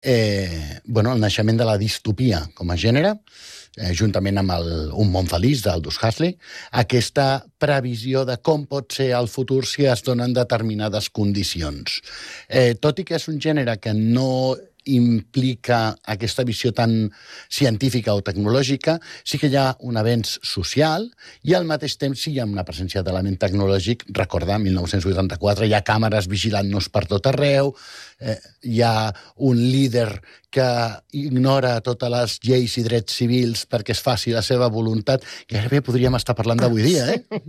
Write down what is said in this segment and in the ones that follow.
el naixement de la distopia com a gènere, juntament amb Un món feliç d'Aldous Huxley, aquesta previsió de com pot ser el futur si es donen determinades condicions. Tot i que és un gènere que no implica aquesta visió tan científica o tecnològica, sí que hi ha un avenç social i al mateix temps sí hi ha una presència d'element tecnològic. Recordar, 1984, hi ha càmeres vigilant-nos per tot arreu, hi ha un líder que ignora totes les lleis i drets civils perquè es faci la seva voluntat. Gairebé podríem estar parlant d'avui dia,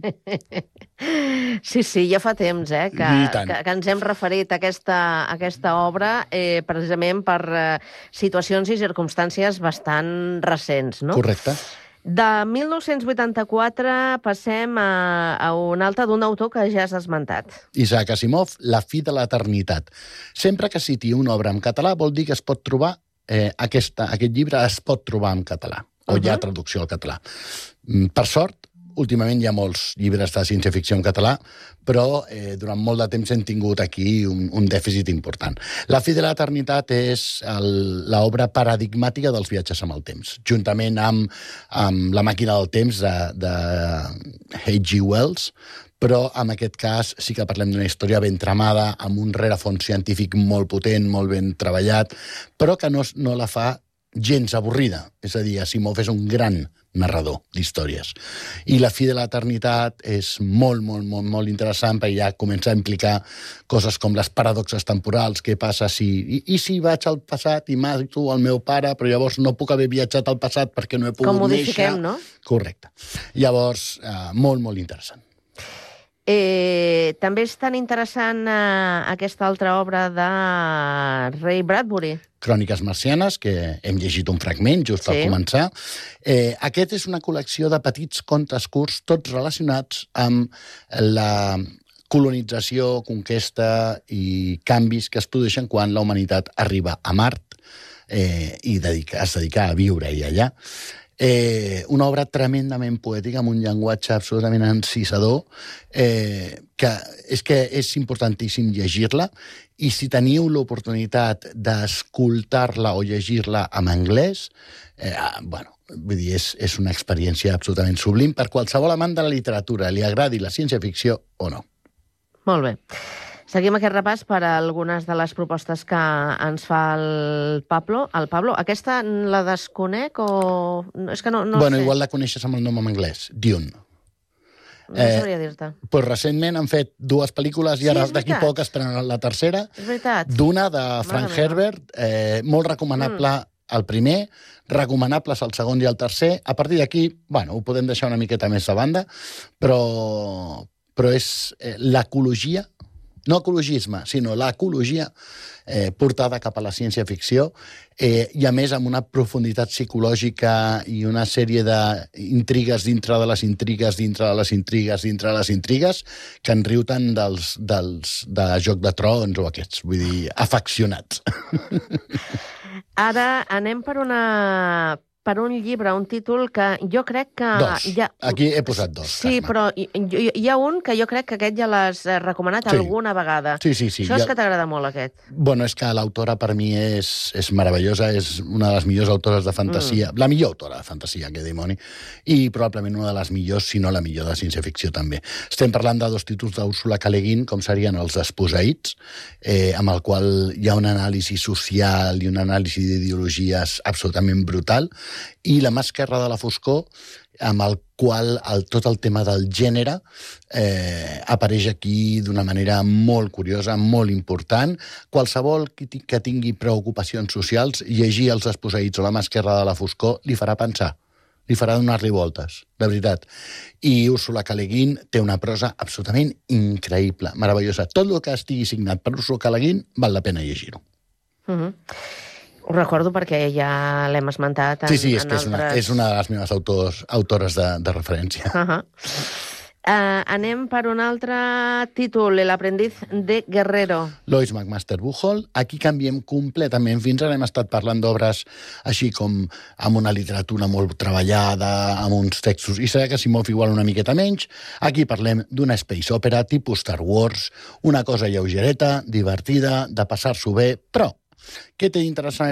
Sí, ja fa temps que ens hem referit a aquesta obra precisament per situacions i circumstàncies bastant recents, no? Correcte. De 1984 passem a un altre d'un autor que ja has esmentat. Isaac Asimov, La fi de l'eternitat. Sempre que citi una obra en català vol dir que es pot trobar, aquest llibre es pot trobar en català, o hi ha traducció al català. Per sort, últimament hi ha molts llibres de ciència-ficció en català, però durant molt de temps hem tingut aquí un dèficit important. La fi de l'eternitat és l'obra paradigmàtica dels viatges amb el temps, juntament amb La màquina del temps de H.G. Wells, però en aquest cas sí que parlem d'una història ben tramada, amb un rerefons científic molt potent, molt ben treballat, però que no la fa gens avorrida. És a dir, Asimov és un gran narrador d'històries. I La fi de l'eternitat és molt, molt, molt, molt interessant perquè ja comença a implicar coses com les paradoxes temporals, què passa si vaig al passat i mato el meu pare, però llavors no puc haver viatjat al passat perquè no he pogut néixer. Com modifiquem, no? Correcte. Llavors, molt, molt interessant. També és tan interessant aquesta altra obra de Ray Bradbury. Cròniques marcianes, que hem llegit un fragment just al començar. Aquest és una col·lecció de petits contes curts, tots relacionats amb la colonització, conquesta i canvis que es produeixen quan la humanitat arriba a Mart i es dedica a viure-hi allà. Una obra tremendament poètica, amb un llenguatge absolutament encisador, que és importantíssim llegir-la, i si teniu l'oportunitat d'escoltar-la o llegir-la en anglès, vull dir, és una experiència absolutament sublim per qualsevol amant de la literatura, li agradi la ciència-ficció o no. Molt bé. Seguim aquest repàs per a algunes de les propostes que ens fa el Pablo. Aquesta la desconec o... És que no sé. Igual la coneixes amb el nom en anglès, Dune. No sabria dir-te. Pues recentment han fet 2 pel·lícules i ara d'aquí poc esperen la tercera. És veritat. D'una de Frank Herbert, molt recomanable el primer, recomanables el segon i el tercer. A partir d'aquí, ho podem deixar una miqueta més de banda, però és l'ecologia, no ecologisme, sinó l'ecologia portada cap a la ciència-ficció i, a més, amb una profunditat psicològica i una sèrie d'intrigues dintre de les intrigues, dintre de les intrigues, dintre de les intrigues, que en riu tant de Joc de Trons o aquests, vull dir, afeccionats. Ara anem per un llibre, un títol que jo crec que... 2. Aquí he posat 2. Sí, Carme. però hi ha un que jo crec que aquest ja l'has recomanat alguna vegada. Sí. Això és que t'agrada molt, aquest. És que l'autora per mi és meravellosa, és una de les millors autores de fantasia, la millor autora de fantasia, que dimoni, i probablement una de les millors, si no la millor de ciència-ficció també. Estem parlant de 2 títols d'Úrsula K. Le Guin, com serien Els desposseïts, amb el qual hi ha una anàlisi social i una anàlisi d'ideologies absolutament brutal, i La mà esquerra de la foscor, amb el qual tot el tema del gènere apareix aquí d'una manera molt curiosa, molt important. Qualsevol que tingui preocupacions socials, llegir Els desposseïts o La mà esquerra de la foscor li farà pensar, li farà donar-li voltes, de veritat. I Úrsula K. Le Guin té una prosa absolutament increïble, meravellosa. Tot el que estigui signat per Úrsula K. Le Guin val la pena llegir-ho. Ho recordo perquè ja l'hem esmentat en Sí, és que altres... és una de les meves autores de referència. Anem per un altre títol, El aprendiz de Guerrero. Lois McMaster Buchholz. Aquí canviem completament. Fins ara hem estat parlant d'obres així com amb una literatura molt treballada, amb uns textos, i serà que Asimov igual una miqueta menys. Aquí parlem d'una space opera tipus Star Wars, una cosa lleugereta, divertida, de passar-s'ho bé, però Què té interessant